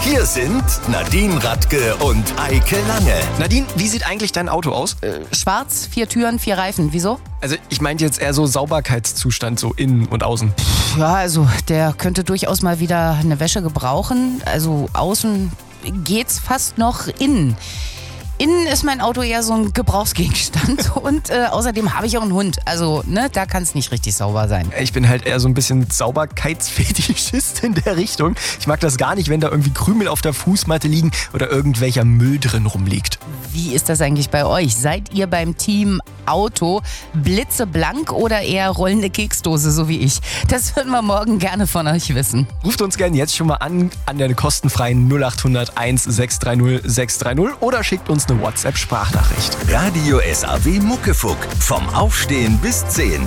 Hier sind Nadine Radke und Eike Lange. Nadine, wie sieht eigentlich dein Auto aus? Schwarz, 4 Türen, 4 Reifen. Wieso? Also ich meinte jetzt eher so Sauberkeitszustand, so innen und außen. Ja, also der könnte durchaus mal wieder eine Wäsche gebrauchen. Also außen geht's fast noch, innen. Innen ist mein Auto eher so ein Gebrauchsgegenstand und außerdem habe ich auch einen Hund. Also, da kann es nicht richtig sauber sein. Ich bin halt eher so ein bisschen Sauberkeitsfetischist in der Richtung. Ich mag das gar nicht, wenn da irgendwie Krümel auf der Fußmatte liegen oder irgendwelcher Müll drin rumliegt. Wie ist das eigentlich bei euch? Seid ihr beim Team Auto blitzeblank oder eher rollende Keksdose, so wie ich? Das würden wir morgen gerne von euch wissen. Ruft uns gerne jetzt schon mal an der kostenfreien 0800 1630 630 oder schickt uns eine WhatsApp-Sprachnachricht. Radio SAW Muckefuck. Vom Aufstehen bis 10.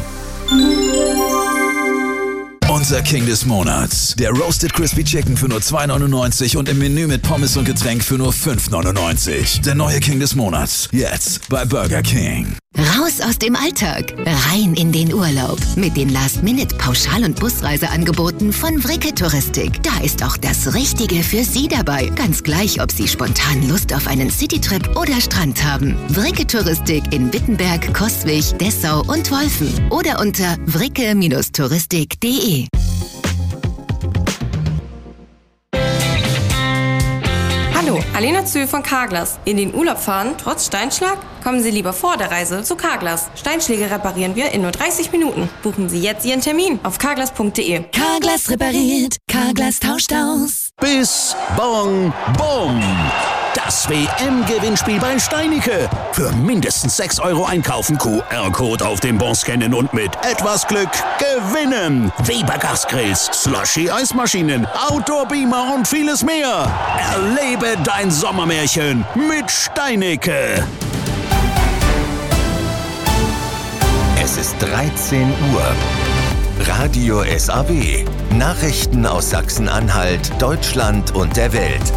Unser King des Monats. Der Roasted Crispy Chicken für nur 2,99 und im Menü mit Pommes und Getränk für nur 5,99. Der neue King des Monats. Jetzt bei Burger King. Raus aus dem Alltag, rein in den Urlaub. Mit den Last-Minute-Pauschal- und Busreiseangeboten von Vricke Touristik. Da ist auch das Richtige für Sie dabei. Ganz gleich, ob Sie spontan Lust auf einen Citytrip oder Strand haben. Vricke Touristik in Wittenberg, Coswig, Dessau und Wolfen. Oder unter vricke-touristik.de. Hallo, Alena Zühl von Carglass. In den Urlaub fahren, trotz Steinschlag? Kommen Sie lieber vor der Reise zu Carglass. Steinschläge reparieren wir in nur 30 Minuten. Buchen Sie jetzt Ihren Termin auf carglass.de. Carglass repariert, Carglass tauscht aus. Bis Bong Bom. Das WM-Gewinnspiel bei Steinicke. Für mindestens 6 € einkaufen, QR-Code auf dem Bon scannen und mit etwas Glück gewinnen. Weber Gasgrills, Slushy-Eismaschinen, Outdoor-Beamer und vieles mehr. Erlebe dein Sommermärchen mit Steinicke. Es ist 13 Uhr. Radio SAW. Nachrichten aus Sachsen-Anhalt, Deutschland und der Welt.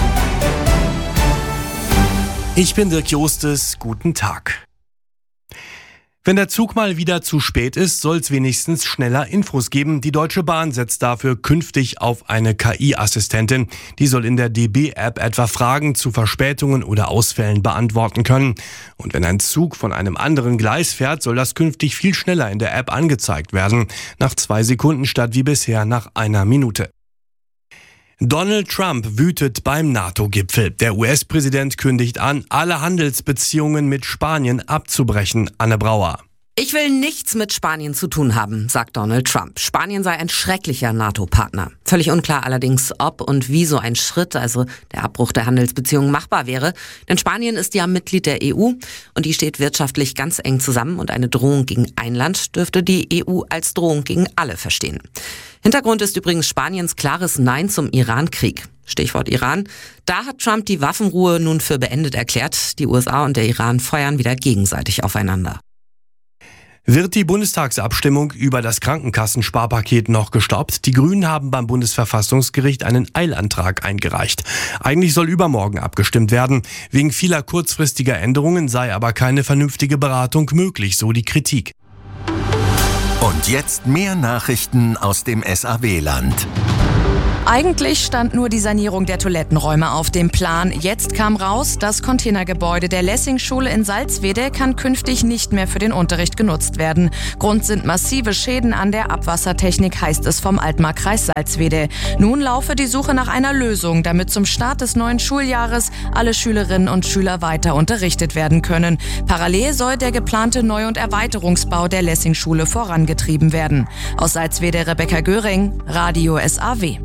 Ich bin Dirk Jostes, guten Tag. Wenn der Zug mal wieder zu spät ist, soll es wenigstens schneller Infos geben. Die Deutsche Bahn setzt dafür künftig auf eine KI-Assistentin. Die soll in der DB-App etwa Fragen zu Verspätungen oder Ausfällen beantworten können. Und wenn ein Zug von einem anderen Gleis fährt, soll das künftig viel schneller in der App angezeigt werden. Nach 2 Sekunden statt wie bisher nach 1 Minute. Donald Trump wütet beim NATO-Gipfel. Der US-Präsident kündigt an, alle Handelsbeziehungen mit Spanien abzubrechen. Anne Brauer. Ich will nichts mit Spanien zu tun haben, sagt Donald Trump. Spanien sei ein schrecklicher NATO-Partner. Völlig unklar allerdings, ob und wie so ein Schritt, also der Abbruch der Handelsbeziehungen, machbar wäre. Denn Spanien ist ja Mitglied der EU und die steht wirtschaftlich ganz eng zusammen und eine Drohung gegen ein Land dürfte die EU als Drohung gegen alle verstehen. Hintergrund ist übrigens Spaniens klares Nein zum Iran-Krieg. Stichwort Iran. Da hat Trump die Waffenruhe nun für beendet erklärt. Die USA und der Iran feuern wieder gegenseitig aufeinander. Wird die Bundestagsabstimmung über das Krankenkassensparpaket noch gestoppt? Die Grünen haben beim Bundesverfassungsgericht einen Eilantrag eingereicht. Eigentlich soll übermorgen abgestimmt werden. Wegen vieler kurzfristiger Änderungen sei aber keine vernünftige Beratung möglich, so die Kritik. Und jetzt mehr Nachrichten aus dem SAW-Land. Eigentlich stand nur die Sanierung der Toilettenräume auf dem Plan. Jetzt kam raus, das Containergebäude der Lessing-Schule in Salzwedel kann künftig nicht mehr für den Unterricht genutzt werden. Grund sind massive Schäden an der Abwassertechnik, heißt es vom Altmarkkreis Salzwedel. Nun laufe die Suche nach einer Lösung, damit zum Start des neuen Schuljahres alle Schülerinnen und Schüler weiter unterrichtet werden können. Parallel soll der geplante Neu- und Erweiterungsbau der Lessing-Schule vorangetrieben werden. Aus Salzwedel Rebecca Göring, Radio SAW.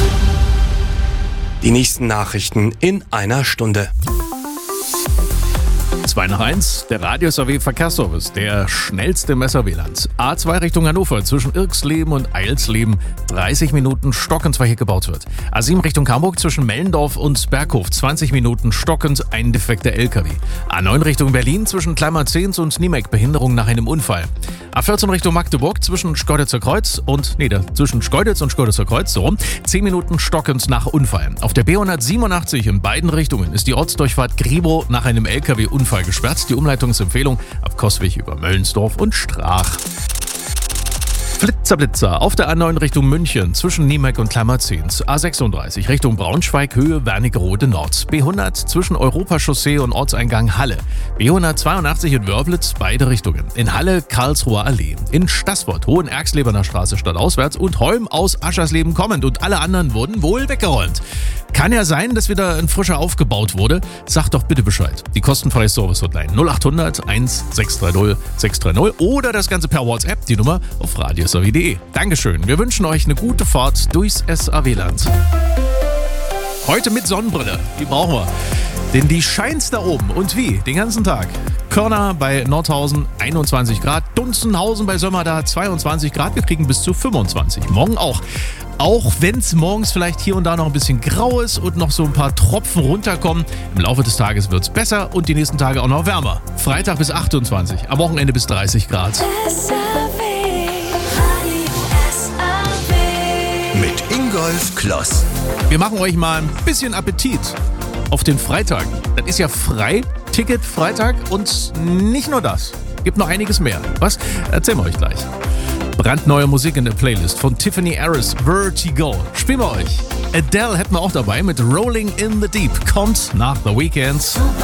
Die nächsten Nachrichten in einer Stunde. 2 nach 1, der Radio SAW Verkehrsservice, der schnellste im SAW-Land. A2 Richtung Hannover zwischen Irksleben und Eilsleben 30 Minuten stockend, weil hier gebaut wird. A7 Richtung Hamburg zwischen Mellendorf und Berghof 20 Minuten stockend, ein defekter LKW. A9 Richtung Berlin zwischen Kleinmarzens und Niemek, Behinderung nach einem Unfall. A14 Richtung Magdeburg zwischen Schkeuditzer Kreuz und, zwischen Schkeuditz und Schkeuditzer Kreuz, so rum, 10 Minuten stockend nach Unfall. Auf der B187 in beiden Richtungen ist die Ortsdurchfahrt Griebow nach einem LKW-Unfall gesperrt. Die Umleitungsempfehlung ab Coswig über Möllensdorf und Strach. Flitzer auf der A9 Richtung München zwischen Niemek und Klammerzins. A36 Richtung Braunschweig, Höhe Wernigerode Nord. B100 zwischen Europachaussee und Ortseingang Halle. B182 in Wörwlitz, beide Richtungen. In Halle Karlsruher Allee. In Staßfurt Hohenerxleberner Straße stadtauswärts und Holm aus Aschersleben kommend. Und alle anderen wurden wohl weggeräumt. Kann ja sein, dass wieder ein frischer aufgebaut wurde. Sagt doch bitte Bescheid. Die kostenfreie Service-Hotline 0800 1630 630 oder das Ganze per WhatsApp, die Nummer auf radiosaw.de. Dankeschön. Wir wünschen euch eine gute Fahrt durchs SAW-Land. Heute mit Sonnenbrille. Die brauchen wir. Denn die scheint's da oben. Und wie? Den ganzen Tag. Körner bei Nordhausen 21 Grad. Dunzenhausen bei Sömmerda 22 Grad. Wir kriegen bis zu 25. Morgen auch. Auch wenn es morgens vielleicht hier und da noch ein bisschen grau ist und noch so ein paar Tropfen runterkommen, im Laufe des Tages wird es besser und die nächsten Tage auch noch wärmer. Freitag bis 28, am Wochenende bis 30 Grad. Mit Ingolf Kloss. Wir machen euch mal ein bisschen Appetit auf den Freitag. Das ist ja frei, Ticket-Freitag und nicht nur das. Gibt noch einiges mehr. Was? Erzählen wir euch gleich. Brandneue Musik in der Playlist von Tiffany Harris, Vertigo. Spielen wir euch. Adele hätten wir auch dabei mit Rolling in the Deep. Kommt nach The Weeknd.